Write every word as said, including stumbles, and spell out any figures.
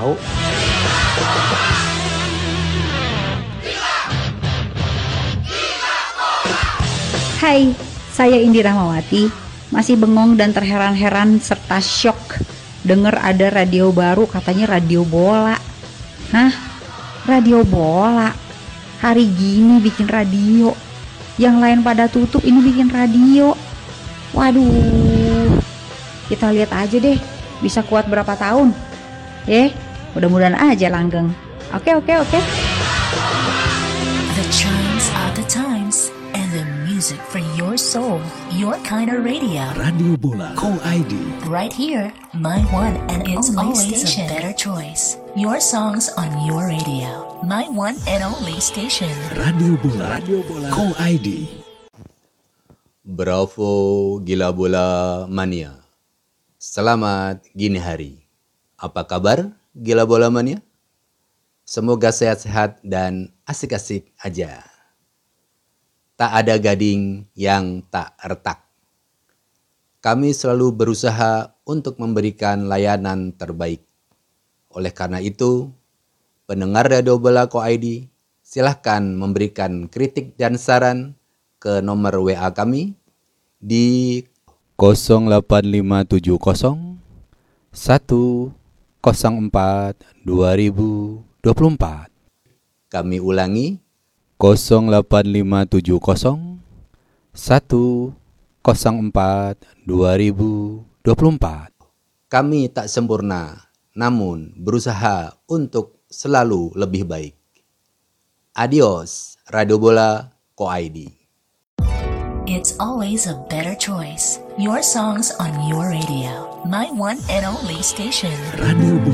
tahu. Hai, saya Indi Rahmawati. Masih bengong dan terheran-heran serta syok dengar ada radio baru, katanya radio bola. Hah? Radio bola? Hari gini bikin radio? Yang lain pada tutup, ini bikin radio. Waduh, kita lihat aja deh bisa kuat berapa tahun. Eh, mudah-mudahan aja langgeng. Oke, oke, oke. The chimes of the times and the music for your soul. Your kind of radio. Radio Bola Co I D. Right here, my one and it's always station. A better choice. Your songs on your radio. My one and only station. Radio Bola, Radio Bola Co I D. Bravo Gila Bola Mania. Selamat gini hari. Apa kabar Gila Bola Mania? Semoga sehat-sehat dan asik-asik aja. Tak ada gading yang tak retak. Kami selalu berusaha untuk memberikan layanan terbaik. Oleh karena itu, pendengar Radio Bola Co I D, silahkan memberikan kritik dan saran ke nomor W A kami di nol delapan lima tujuh nol satu nol empat dua ribu dua puluh empat. Kami ulangi nol delapan lima tujuh nol satu nol empat dua ribu dua puluh empat. Kami tak sempurna, namun berusaha untuk selalu lebih baik. Adios, Radio Bola Co I D. It's always a better choice. Your songs on your radio. My one and only station. Radio Bola.